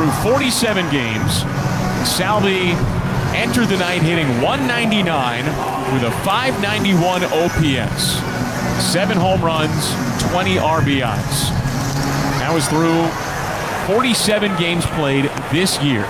through 47 games. Salvi entered the night hitting .199 with a .591 OPS. 7 home runs, 20 RBIs. That was through 47 games played this year.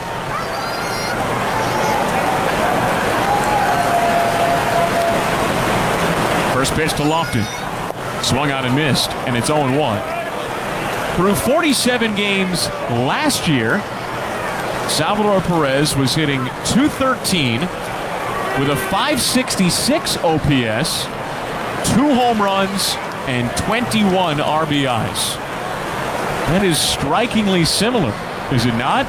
First pitch to Lofton. Swung out and missed, and it's 0-1. Through 47 games last year, Salvador Perez was hitting .213 with a .566 OPS, 2 home runs, and 21 RBIs. That is strikingly similar, is it not?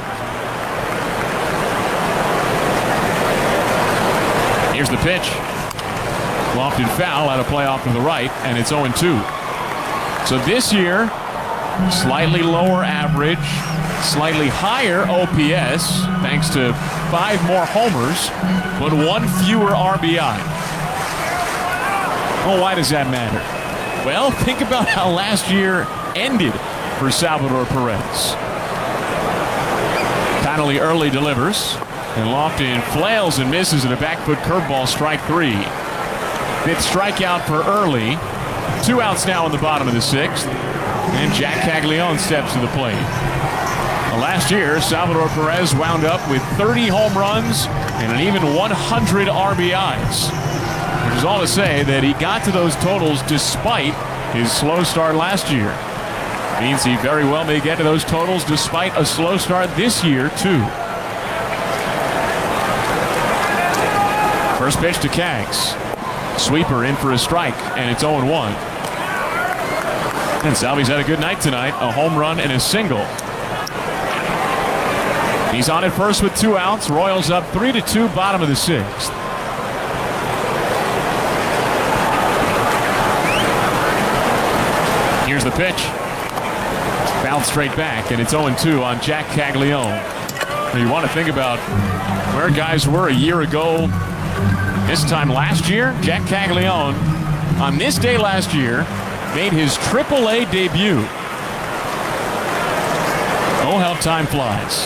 Here's the pitch. Lofted foul out of play off to the right, and it's 0-2. So this year, slightly lower average, slightly higher OPS, thanks to 5 more homers, but 1 fewer RBI. Well, why does that matter? Well, think about how last year ended for Salvador Perez. Connolly early delivers, and Lofton flails and misses at a back foot curveball, strike 3. 5th strikeout for Early. 2 outs now in the bottom of the 6th. And Jack Caglione steps to the plate. Last year, Salvador Perez wound up with 30 home runs and an even 100 RBIs. Which is all to say that he got to those totals despite his slow start last year. Means he very well may get to those totals despite a slow start this year, too. First pitch to Cags. Sweeper in for a strike, and it's 0-1. And Salvi's had a good night tonight. A home run and a single. He's on at first with 2 outs. Royals up 3-2, bottom of the 6th. Here's the pitch. Fouled straight back, and it's 0-2 on Jack Caglione. You want to think about where guys were a year ago. This time last year, Jack Caglione, on this day last year, made his AAA debut. Oh, how time flies.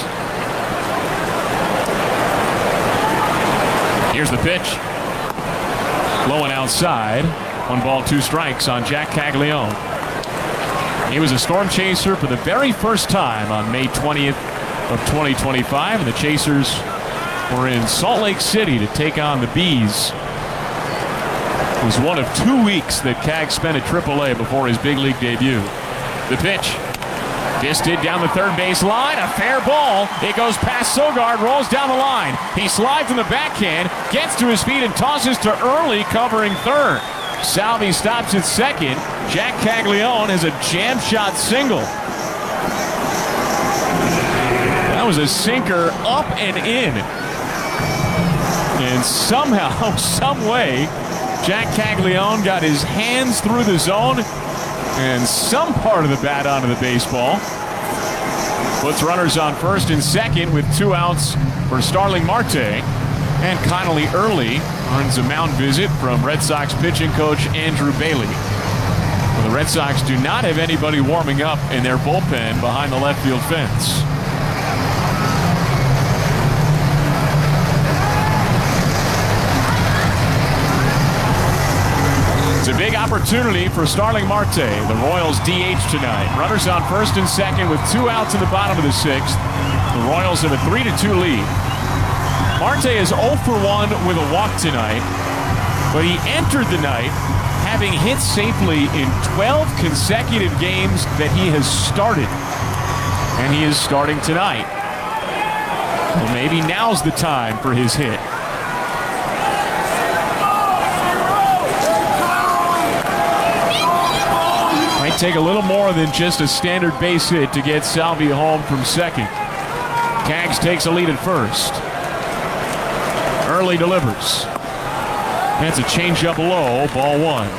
Here's the pitch. Low and outside. 1 ball, 2 strikes on Jack Caglione. He was a storm chaser for the very first time on May 20th of 2025, and the Chasers were in Salt Lake City to take on the Bees. It was one of 2 weeks that Cag spent at AAA before his big league debut. The pitch. Disted down the third base line. A fair ball. It goes past Sogard, rolls down the line. He slides in the backhand, gets to his feet and tosses to Early, covering third. Salvi stops at second. Jack Caglione has a jam shot single. That was a sinker up and in. And somehow, some way, Jack Caglione got his hands through the zone and some part of the bat onto the baseball. Puts runners on first and second with 2 outs for Starling Marte. And Connolly Early earns a mound visit from Red Sox pitching coach Andrew Bailey. Well, the Red Sox do not have anybody warming up in their bullpen behind the left field fence. It's a big opportunity for Starling Marte. The Royals DH tonight. Runners on first and second with 2 outs in the bottom of the 6th. The Royals have a 3-2 lead. Marte is 0 for 1 with a walk tonight, but he entered the night having hit safely in 12 consecutive games that he has started. And he is starting tonight. Well, maybe now's the time for his hit. Might take a little more than just a standard base hit to get Salvi home from second. Cags takes a lead at first. Early delivers. That's a changeup low, ball 1.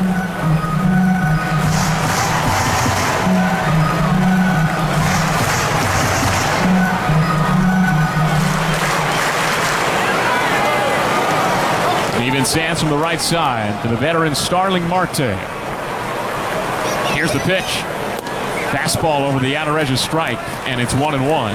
An even stance from the right side to the veteran Starling Marte. Here's the pitch. Fastball over the outer edge of strike, and it's 1-1.